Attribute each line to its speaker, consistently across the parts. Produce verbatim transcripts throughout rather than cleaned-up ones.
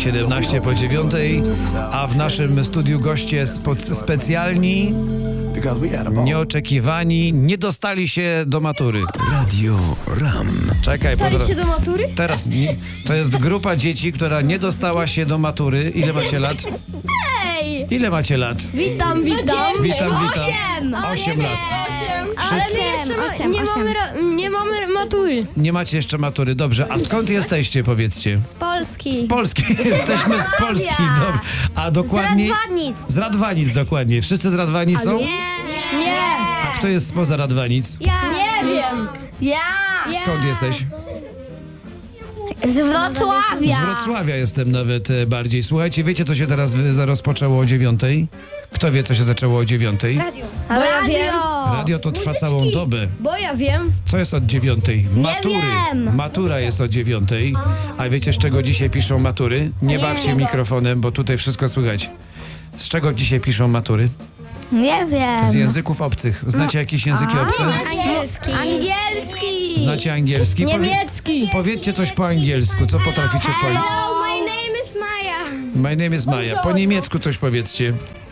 Speaker 1: siedemnaście po dziewiątej, a w naszym studiu goście spo- specjalni, nieoczekiwani, nie dostali się do matury.
Speaker 2: Radio RAM.
Speaker 1: Czekaj,
Speaker 3: Dostali
Speaker 1: podro-
Speaker 3: się do matury?
Speaker 1: teraz nie, to jest grupa dzieci, która nie dostała się do matury. Ile macie lat?
Speaker 3: Ej!
Speaker 1: Ile macie lat?
Speaker 3: Witam, witam.
Speaker 1: Witam, witam.
Speaker 3: Osiem!
Speaker 1: Osiem lat.
Speaker 3: Ale my jeszcze ma,
Speaker 4: osiem,
Speaker 3: nie,
Speaker 4: osiem.
Speaker 3: Mamy ra, nie mamy matury.
Speaker 1: Nie macie jeszcze matury, dobrze. A skąd jesteście, powiedzcie?
Speaker 4: Z Polski.
Speaker 1: Z Polski. Jesteśmy z Polski, dobrze. A dokładnie...
Speaker 4: Z Radwanic.
Speaker 1: Z Radwanic, dokładnie. Wszyscy z Radwanic są?
Speaker 4: Nie.
Speaker 3: Nie!
Speaker 1: A kto jest spoza Radwanic?
Speaker 4: Ja.
Speaker 3: Nie wiem.
Speaker 4: Ja.
Speaker 1: Skąd jesteś?
Speaker 4: Z Wrocławia.
Speaker 1: Z Wrocławia jestem nawet e, bardziej. Słuchajcie, wiecie, co się teraz wy- za- rozpoczęło o dziewiątej? Kto wie, co się zaczęło o dziewiątej?
Speaker 3: Bo ja wiem.
Speaker 1: Radio to trwa całą dobę.
Speaker 3: Bo ja wiem.
Speaker 1: Co jest od dziewiątej? Matury.
Speaker 4: wiem.
Speaker 1: Matura jest od dziewiątej. A wiecie, z czego dzisiaj piszą matury? Nie bawcie mikrofonem, bo tutaj wszystko słychać. Z czego dzisiaj piszą matury?
Speaker 4: Nie wiem.
Speaker 1: Z języków obcych. Znacie jakieś języki obce?
Speaker 4: Angielski. Angielski.
Speaker 1: Znacie angielski? Powie-
Speaker 3: Niemiecki.
Speaker 1: Powiedzcie coś po angielsku. Co potraficie po angielsku?
Speaker 4: Hello, my name is Maja.
Speaker 1: My name is Maja. Po niemiecku coś powiedzcie.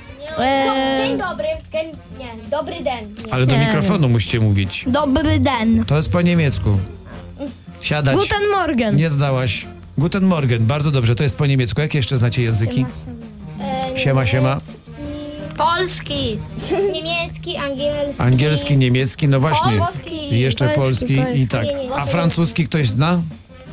Speaker 3: Eee,
Speaker 5: Dzień dobry. Gen, nie, dobry den. Nie.
Speaker 1: Ale do
Speaker 3: Nie
Speaker 1: mikrofonu musicie mówić.
Speaker 4: Dobry den.
Speaker 1: To jest po niemiecku. Siadać.
Speaker 3: Guten Morgen.
Speaker 1: Nie zdałaś. Guten Morgen. Bardzo dobrze. To jest po niemiecku. Jakie jeszcze znacie języki?
Speaker 5: E,
Speaker 1: Siema, siema.
Speaker 4: Polski.
Speaker 5: Niemiecki, angielski.
Speaker 1: Angielski, niemiecki, no właśnie.
Speaker 5: Polski.
Speaker 1: I jeszcze polski,
Speaker 4: Polski,
Speaker 1: i tak. A francuski ktoś zna?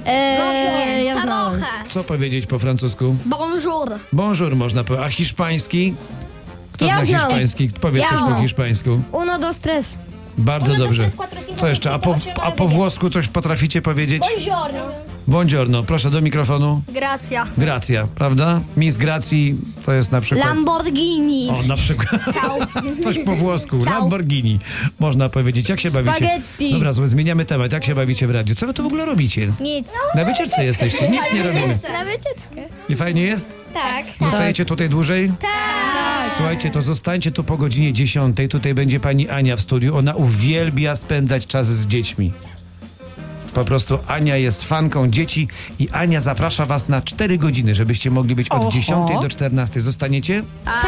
Speaker 3: Eee, ja znam.
Speaker 4: Trochę.
Speaker 1: Co powiedzieć po francusku?
Speaker 4: Bonjour.
Speaker 1: Bonjour można powiedzieć. A hiszpański? Kto
Speaker 3: Ja
Speaker 1: zna
Speaker 3: znam.
Speaker 1: hiszpański? Powiedz
Speaker 3: Ja
Speaker 1: coś po
Speaker 3: znam.
Speaker 1: hiszpańsku.
Speaker 3: Uno, dos, tres.
Speaker 1: Bardzo
Speaker 5: Uno, dos,
Speaker 1: dobrze.
Speaker 5: tres, cuatro, cinco,
Speaker 1: Co jeszcze? A po,
Speaker 5: seis, siete,
Speaker 1: a po
Speaker 5: ocho,
Speaker 1: włosku coś potraficie powiedzieć?
Speaker 5: Buongiorno.
Speaker 1: Buongiorno. Proszę do mikrofonu.
Speaker 4: Gracja.
Speaker 1: Gracja, prawda? Miss Gracji to jest na przykład...
Speaker 4: Lamborghini.
Speaker 1: O, na przykład
Speaker 4: Ciao.
Speaker 1: coś po włosku.
Speaker 4: Ciao.
Speaker 1: Lamborghini. Można powiedzieć. Jak się bawicie?
Speaker 3: Spaghetti.
Speaker 1: Dobra, słuchaj, zmieniamy temat. Jak się bawicie w radiu? Co wy tu w ogóle robicie?
Speaker 4: Nic.
Speaker 1: Na wycieczce jesteście. Nic nie robimy.
Speaker 4: Na wycieczkę.
Speaker 1: I fajnie jest?
Speaker 4: Tak.
Speaker 1: Zostajecie tutaj dłużej?
Speaker 4: Tak.
Speaker 1: Słuchajcie, to zostańcie tu po godzinie dziesiątej. Tutaj będzie pani Ania w studiu. Ona uwielbia spędzać czas z dziećmi. Po prostu Ania jest fanką dzieci i Ania zaprasza was na cztery godziny, żebyście mogli być od
Speaker 3: Oho.
Speaker 1: dziesiątej do czternastej. Zostaniecie?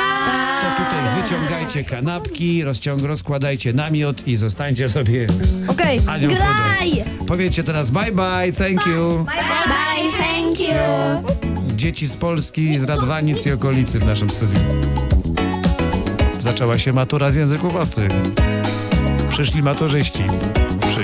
Speaker 1: To tutaj wyciągajcie kanapki, rozciąg, rozkładajcie namiot i zostańcie sobie
Speaker 3: Okej.
Speaker 1: Anią w
Speaker 4: Graj.
Speaker 1: pudełku. Powiedzcie teraz bye bye, thank you.
Speaker 4: Bye bye, thank you.
Speaker 1: Dzieci z Polski, z Radwanic i okolicy w naszym studiu. Zaczęła się matura z języków obcych. Przyszli maturzyści.